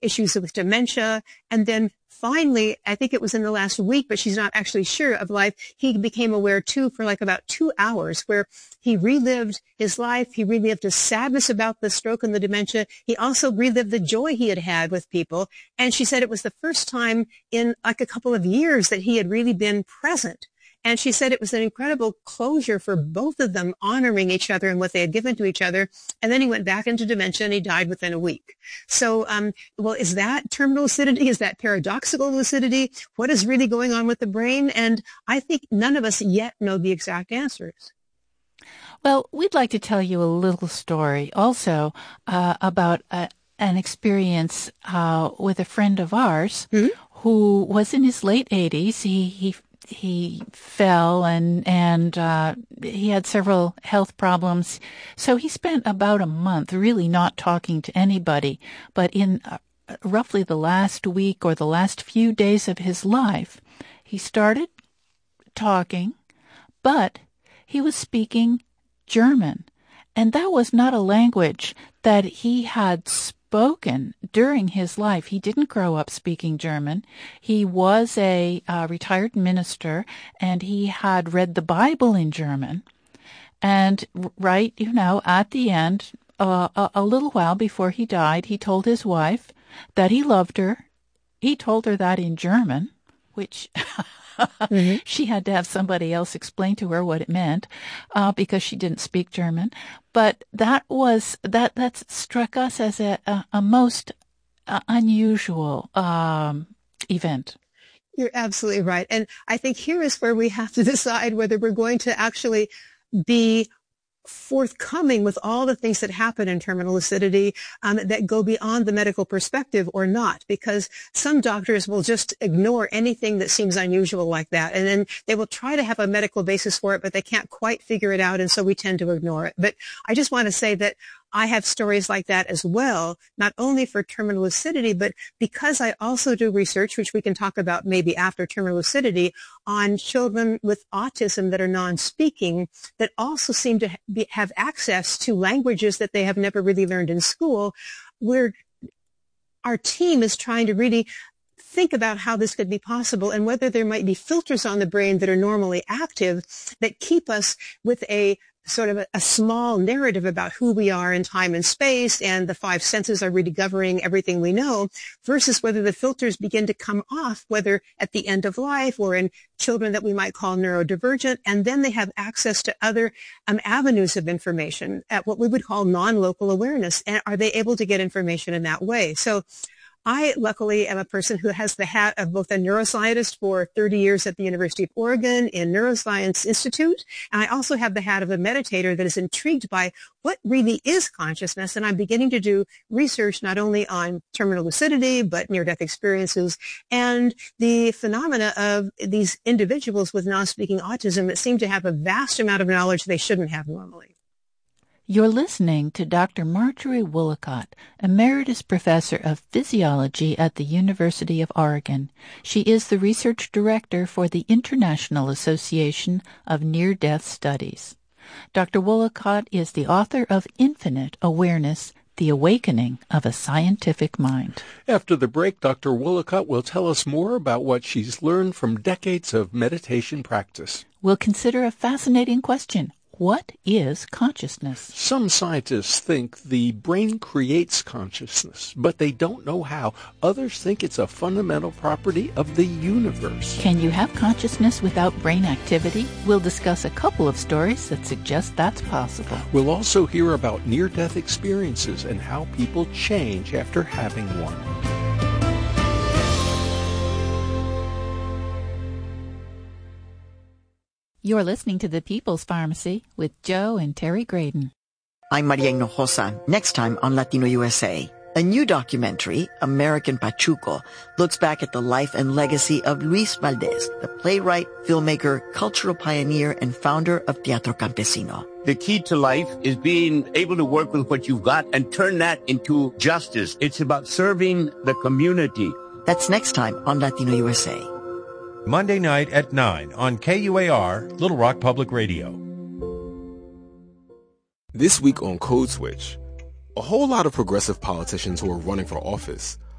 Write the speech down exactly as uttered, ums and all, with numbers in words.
issues with dementia. And then finally, I think it was in the last week, but she's not actually sure of life, he became aware too for like about two hours where he relived his life. He relived his sadness about the stroke and the dementia. He also relived the joy he had had with people. And she said it was the first time in like a couple of years that he had really been present. And she said it was an incredible closure for both of them, honoring each other and what they had given to each other. And then he went back into dementia and he died within a week. So, um, well, is that terminal lucidity? Is that paradoxical lucidity? What is really going on with the brain? And I think none of us yet know the exact answers. Well, we'd like to tell you a little story also uh, about a, an experience uh, with a friend of ours mm-hmm. who was in his late eighties. He, he He fell and and uh, he had several health problems. So he spent about a month really not talking to anybody. But in uh, roughly the last week or the last few days of his life, he started talking, but he was speaking German. And that was not a language that he had spoken during his life. He didn't grow up speaking German. He was a uh, retired minister, and he had read the Bible in German. And right, you know, at the end, uh, a, a little while before he died, he told his wife that he loved her. He told her that in German, which mm-hmm. she had to have somebody else explain to her what it meant uh, because she didn't speak German. But that was that that struck us as a, a, a most uh, unusual um, event. You're absolutely right. And I think here is where we have to decide whether we're going to actually be forthcoming with all the things that happen in terminal lucidity um, that go beyond the medical perspective or not, because some doctors will just ignore anything that seems unusual like that, and then they will try to have a medical basis for it, but they can't quite figure it out, and so we tend to ignore it. But I just want to say that I have stories like that as well, not only for terminal lucidity, but because I also do research, which we can talk about maybe after terminal lucidity, on children with autism that are non-speaking that also seem to be, have access to languages that they have never really learned in school, where our team is trying to really think about how this could be possible and whether there might be filters on the brain that are normally active that keep us with a sort of a, a small narrative about who we are in time and space, and the five senses are really governing everything we know, versus whether the filters begin to come off, whether at the end of life or in children that we might call neurodivergent, and then they have access to other um, avenues of information at what we would call non-local awareness. And are they able to get information in that way? So I, luckily, am a person who has the hat of both a neuroscientist for thirty years at the University of Oregon in Neuroscience Institute, and I also have the hat of a meditator that is intrigued by what really is consciousness, and I'm beginning to do research not only on terminal lucidity, but near-death experiences, and the phenomena of these individuals with non-speaking autism that seem to have a vast amount of knowledge they shouldn't have normally. You're listening to Doctor Marjorie Woollacott, Emeritus Professor of Physiology at the University of Oregon. She is the Research Director for the International Association of Near-Death Studies. Doctor Woollacott is the author of Infinite Awareness, The Awakening of a Scientific Mind. After the break, Doctor Woollacott will tell us more about what she's learned from decades of meditation practice. We'll consider a fascinating question. What is consciousness? Some scientists think the brain creates consciousness, but they don't know how. Others think it's a fundamental property of the universe. Can you have consciousness without brain activity? We'll discuss a couple of stories that suggest that's possible. We'll also hear about near-death experiences and how people change after having one. You're listening to The People's Pharmacy with Joe and Terry Graydon. I'm Maria Hinojosa. Next time on Latino U S A. A new documentary, American Pachuco, looks back at the life and legacy of Luis Valdez, the playwright, filmmaker, cultural pioneer, and founder of Teatro Campesino. The key to life is being able to work with what you've got and turn that into justice. It's about serving the community. That's next time on Latino U S A. Monday night at nine on K U A R, Little Rock Public Radio. This week on Code Switch, a whole lot of progressive politicians who are running for office